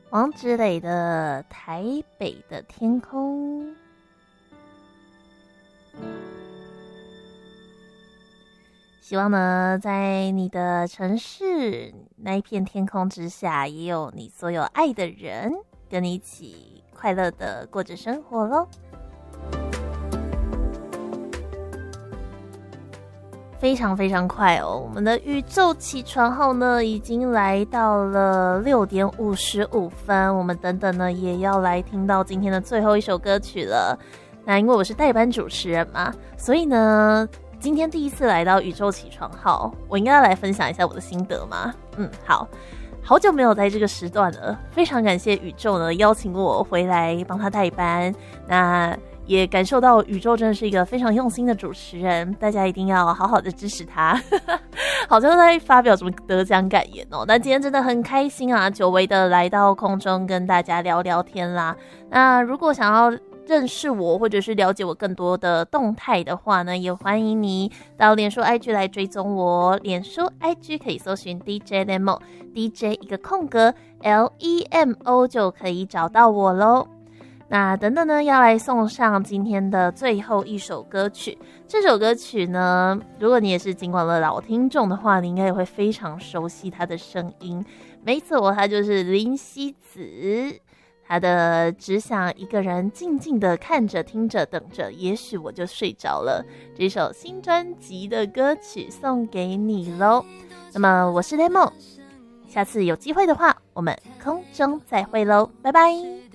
王芷蕾的《台北的天空》。希望呢，在你的城市那一片天空之下，也有你所有爱的人，跟你一起快乐的过着生活咯。非常非常快哦，我们的宇宙起床号呢，已经来到了6点55分，我们等等呢，也要来听到今天的最后一首歌曲了。那因为我是代班主持人嘛，所以呢，今天第一次来到宇宙起床号，我应该要来分享一下我的心得吗？好久没有在这个时段了，非常感谢宇宙呢邀请我回来帮他代班，那也感受到宇宙真的是一个非常用心的主持人，大家一定要好好的支持他。好像在发表什么得奖感言哦，但今天真的很开心啊，久违的来到空中跟大家聊聊天啦。那如果想要认识我或者是了解我更多的动态的话呢，也欢迎你到脸书 IG 来追踪我。脸书 IG 可以搜寻 DJ Lemo， DJ 一个空格 LEMO 就可以找到我咯。那等等呢，要来送上今天的最后一首歌曲。这首歌曲呢，如果你也是尽管的老听众的话，你应该也会非常熟悉他的声音。没错，他就是林夕子。他的只想一个人静静的看着听着等着，也许我就睡着了，这首新专辑的歌曲送给你咯。那么我是 Lemon， 下次有机会的话我们空中再会咯，拜拜。